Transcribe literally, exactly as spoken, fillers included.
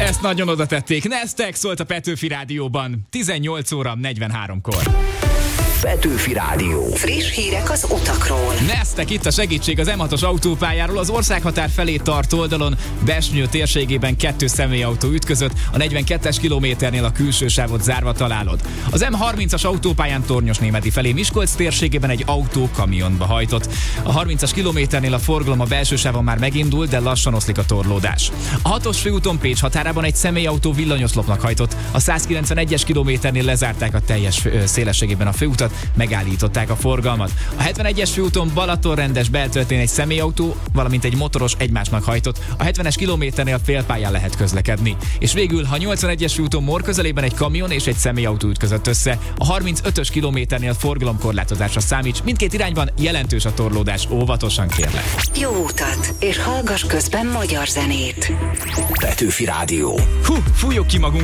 Ezt nagyon oda tették. Neztek, szólt a Petőfi Rádióban. tizennyolc óra negyvenháromkor. Petőfi Rádió. Friss hírek az utakról. Neztek, itt a segítség az M hatos autópályáról, az országhatár felé tart oldalon, Besnyő térségében kettő személyautó ütközött, a negyvenkettes kilométernél a külső sávot zárva találod. Az M harmincas autópályán Tornyosnémeti felé Miskolc térségében egy autó kamionba hajtott. A harmincas kilométernél a forgalom a belső sávon már megindult, de lassan oszlik a torlódás. A hatos főúton Pécs határában egy személyautó villanyoszlopnak hajtott. A százkilencvenegyes kilométernél lezárták a teljes szélességében a főutat, megállították a forgalmat. A hetvenegyes főúton Balatonrendes beltörtén egy személyautó, valamint egy motoros egymásnak hajtott. A hetvenes kilométernél félpályán lehet közlekedni. És végül, ha nyolcvanegyes főúton Mor közelében egy kamion és egy személyautó ütközött össze, a harmincötös kilométernél forgalomkorlátozásra számíts. Mindkét irányban jelentős a torlódás, óvatosan kérlek. Jó utat, és hallgass közben magyar zenét. Petőfi Rádió. Hú, fújjuk ki magunk.